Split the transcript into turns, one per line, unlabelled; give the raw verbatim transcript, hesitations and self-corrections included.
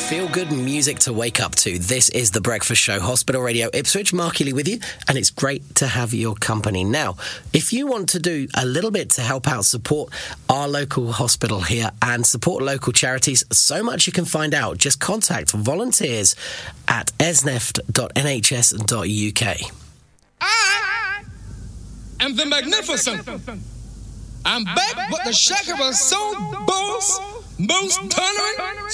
feel-good music to wake up to. This is The Breakfast Show, Hospital Radio Ipswich. Mark Healy with you, and it's great to have your company. Now, if you want to do a little bit to help out support our local hospital here and support local charities, so much you can find out. Just contact volunteers at esneft dot n h s dot u k.
I am the Magnificent. I'm back with the Shack of a Soul Boss, most tolerant,